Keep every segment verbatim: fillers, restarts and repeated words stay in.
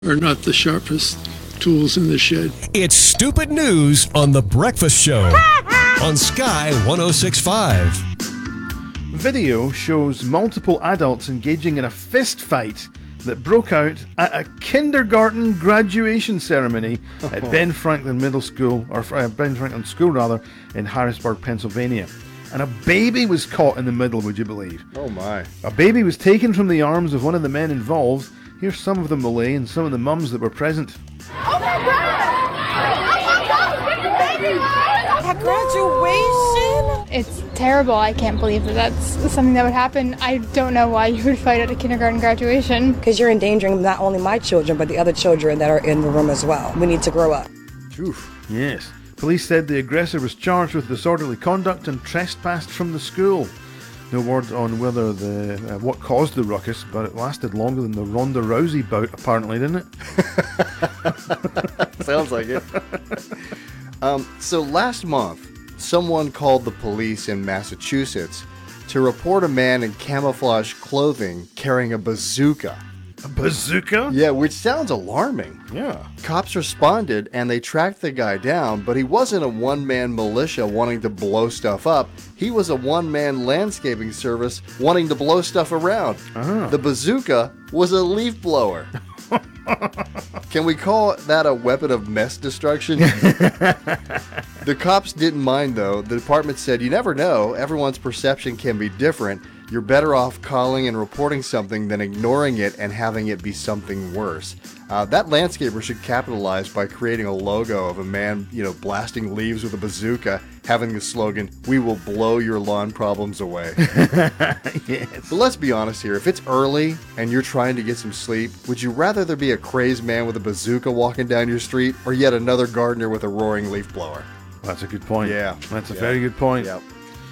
are not the sharpest tools in the shed. It's Stupid News on The Breakfast Show on Sky one oh six point five. Video shows multiple adults engaging in a fist fight that broke out at a kindergarten graduation ceremony at Ben Franklin Middle School, or uh, Ben Franklin School rather, in Harrisburg, Pennsylvania. And a baby was caught in the middle, would you believe? Oh my. A baby was taken from the arms of one of the men involved. Here's some of the Malay and some of the mums that were present. Oh my God! Oh my God! Baby! At graduation? It's terrible. I can't believe that that's something that would happen. I don't know why you would fight at a kindergarten graduation. Because you're endangering not only my children, but the other children that are in the room as well. We need to grow up. Oof. Yes. Police said the aggressor was charged with disorderly conduct and trespassed from the school. No word on whether the uh, what caused the ruckus, but it lasted longer than the Ronda Rousey bout, apparently, didn't it? Sounds like it. Um, so last month, someone called the police in Massachusetts to report a man in camouflage clothing carrying a bazooka. A bazooka? Yeah, which sounds alarming. Yeah. Cops responded and they tracked the guy down, but he wasn't a one-man militia wanting to blow stuff up. He was a one-man landscaping service wanting to blow stuff around. Uh-huh. The bazooka was a leaf blower. Can we call that a weapon of mass destruction? The cops didn't mind, though. The department said, you never know. Everyone's perception can be different. You're better off calling and reporting something than ignoring it and having it be something worse. Uh, that landscaper should capitalize by creating a logo of a man, you know, blasting leaves with a bazooka, having the slogan, "We will blow your lawn problems away." Yes. But let's be honest here. If it's early and you're trying to get some sleep, would you rather there be a crazed man with a bazooka walking down your street or yet another gardener with a roaring leaf blower? That's a good point. Yeah. That's a yeah. very good point. Yep.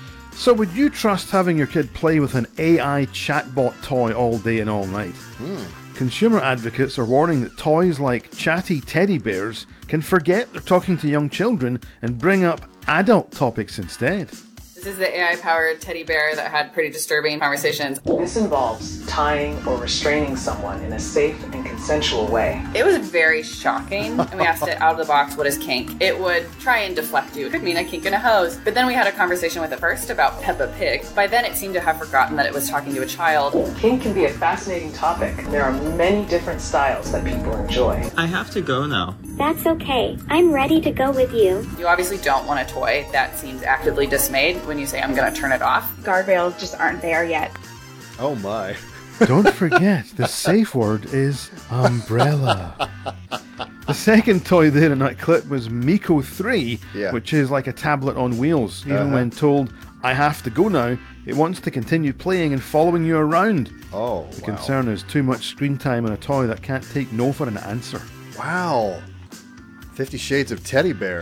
So would you trust having your kid play with an A I chatbot toy all day and all night? Hmm. Consumer advocates are warning that toys like chatty teddy bears can forget they're talking to young children and bring up adult topics instead. This is the A I-powered teddy bear that had pretty disturbing conversations. This involves tying or restraining someone in a safe and consensual way. It was very shocking, and we asked it out of the box, what is kink? It would try and deflect you. It could mean a kink in a hose. But then we had a conversation with it first about Peppa Pig. By then it seemed to have forgotten that it was talking to a child. Kink can be a fascinating topic. There are many different styles that people enjoy. I have to go now. That's okay. I'm ready to go with you. You obviously don't want a toy that seems actively dismayed when you say, I'm going to turn it off. Guardrails just aren't there yet. Oh my. Don't forget, the safe word is umbrella. The second toy there in that clip was Miko three, yeah. which is like a tablet on wheels. Even uh-huh. when told, I have to go now, it wants to continue playing and following you around. Oh, The wow. concern is too much screen time on a toy that can't take no for an answer. Wow. Fifty Shades of Teddy Bear,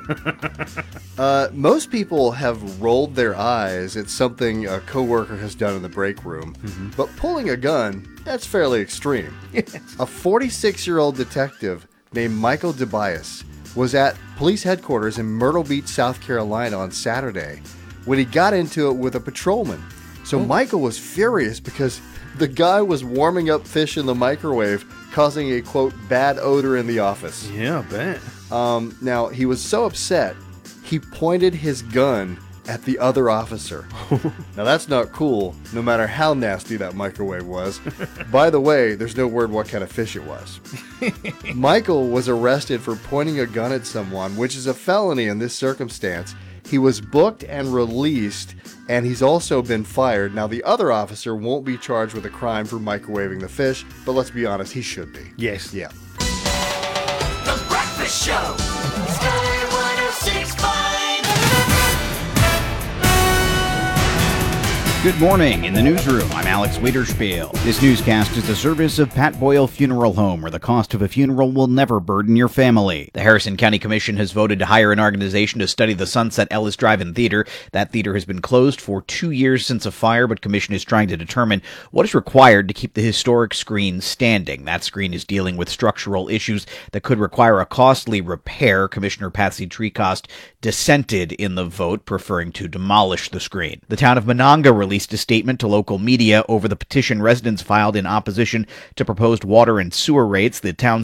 huh? uh, most people have rolled their eyes at something a coworker has done in the break room, mm-hmm. but pulling a gun, that's fairly extreme. Yes. A forty-six-year-old detective named Michael DeBias was at police headquarters in Myrtle Beach, South Carolina on Saturday when he got into it with a patrolman. So oh. Michael was furious because the guy was warming up fish in the microwave, causing a, quote, bad odor in the office. Yeah, I bet. Um, now, he was so upset, he pointed his gun at the other officer. Now, that's not cool, no matter how nasty that microwave was. By the way, there's no word what kind of fish it was. Michael was arrested for pointing a gun at someone, which is a felony in this circumstance. He was booked and released, and he's also been fired. Now, the other officer won't be charged with a crime for microwaving the fish, but let's be honest, he should be. Yes. Yeah. The Breakfast Show. Sky one oh six point five. Good morning. In the newsroom, I'm Alex Wiederspiel. This newscast is a service of Pat Boyle Funeral Home, where the cost of a funeral will never burden your family. The Harrison County Commission has voted to hire an organization to study the Sunset Ellis Drive-In Theater. That theater has been closed for two years since a fire, but Commission is trying to determine what is required to keep the historic screen standing. That screen is dealing with structural issues that could require a costly repair. Commissioner Patsy Treecost dissented in the vote, preferring to demolish the screen. The town of Monongah released released a statement to local media over the petition residents filed in opposition to proposed water and sewer rates. The town